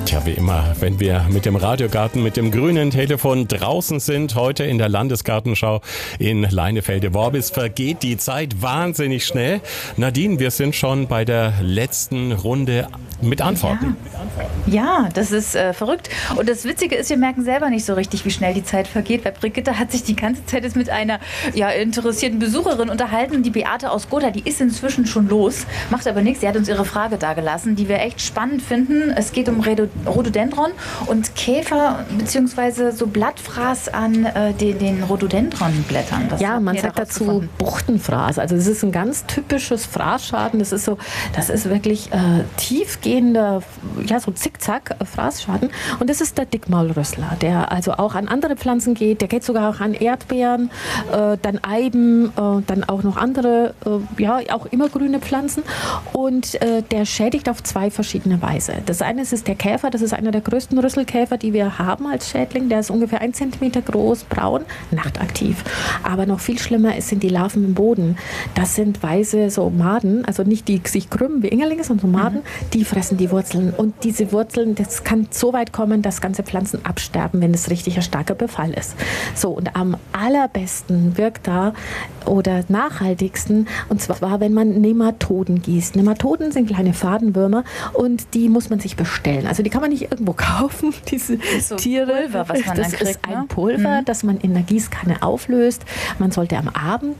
Tja, wie immer, wenn wir mit dem Radiogarten, mit dem grünen Telefon draußen sind, heute in der Landesgartenschau in Leinefelde-Worbis, vergeht die Zeit wahnsinnig schnell. Nadine, wir sind schon bei der letzten Runde mit Antworten. Ja, das ist verrückt. Und das Witzige ist, wir merken selber nicht so richtig, wie schnell die Zeit vergeht, weil Brigitte hat sich die ganze Zeit jetzt mit einer interessierten Besucherin unterhalten. Die Beate aus Gotha, die ist inzwischen schon los, macht aber nichts. Sie hat uns ihre Frage dagelassen, die wir echt spannend finden. Es geht um Rhododendron und Käfer bzw. so Blattfraß an den Rhododendronblättern. Ja, man sagt dazu Buchtenfraß. Also es ist ein ganz typisches Fraßschaden. Das ist wirklich tiefgehender, so Zickzack-Fraßschaden. Und das ist der Dickmaulrüssler, der also auch an andere Pflanzen geht. Der geht sogar auch an Erdbeeren, dann Eiben, dann auch noch andere, auch immergrüne Pflanzen. Und der schädigt auf zwei verschiedene Weise. Das eine ist der Käfer, das ist einer der größten Rüsselkäfer, die wir haben als Schädling. Der ist ungefähr 1 Zentimeter groß, braun, nachtaktiv. Aber noch viel schlimmer sind die Larven im Boden. Das sind weiße so Maden, also nicht die sich krümmen wie Ingerlinge, sondern so Maden, die fressen die Wurzeln. Und diese Wurzeln, das kann so weit kommen, dass ganze Pflanzen absterben, wenn es richtig ein starker Befall ist. So, und am allerbesten wirkt da oder nachhaltigsten, und zwar, wenn man Nematoden gießt. Nematoden sind kleine Fadenwürmer und die muss man sich bestellen. Also die kann man nicht irgendwo kaufen, diese so Tiere. Pulver, was man das dann kriegt, ist ein Pulver, das man in der Gießkanne auflöst. Man sollte am Abend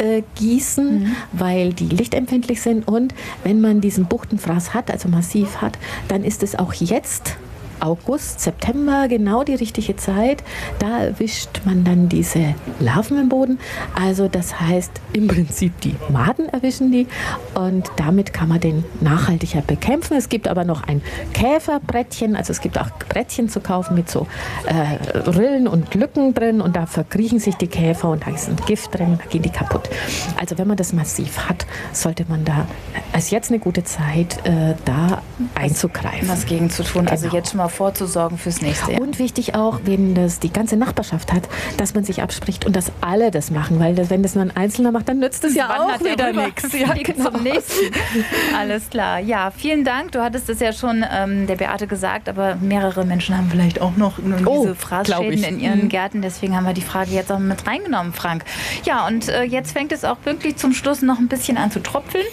gießen, weil die lichtempfindlich sind. Und wenn man diesen Buchtenfraß hat, also massiv hat, dann ist es auch jetzt August, September, genau die richtige Zeit. Da erwischt man dann diese Larven im Boden. Also das heißt, im Prinzip die Maden erwischen die und damit kann man den nachhaltiger bekämpfen. Es gibt aber noch ein Käferbrettchen, also es gibt auch Brettchen zu kaufen mit so Rillen und Lücken drin und da verkriechen sich die Käfer und da ist ein Gift drin, da gehen die kaputt. Also wenn man das massiv hat, sollte man da, ist jetzt eine gute Zeit, da einzugreifen. Was gegen zu tun, also jetzt schon mal vorzusorgen fürs nächste Jahr. Und wichtig auch, wenn das die ganze Nachbarschaft hat, dass man sich abspricht und dass alle das machen, weil wenn das nur ein Einzelner macht, dann nützt es ja auch wieder nichts. Ja, genau. Zum nächsten. Alles klar. Ja, vielen Dank. Du hattest es ja schon der Beate gesagt, aber mehrere Menschen haben vielleicht auch noch diese Fraßschäden in ihren Gärten. Deswegen haben wir die Frage jetzt auch mit reingenommen, Frank. Ja, und jetzt fängt es auch wirklich zum Schluss noch ein bisschen an zu tröpfeln.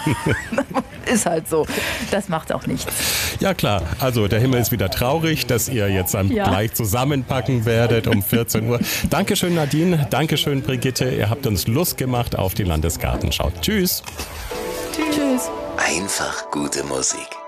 Ist halt so. Das macht auch nichts. Ja klar, also der Himmel ist wieder traurig, dass ihr jetzt gleich zusammenpacken werdet um 14 Uhr. Dankeschön Nadine, Dankeschön Brigitte, ihr habt uns Lust gemacht auf die Landesgartenschau. Tschüss. Tschüss. Einfach gute Musik.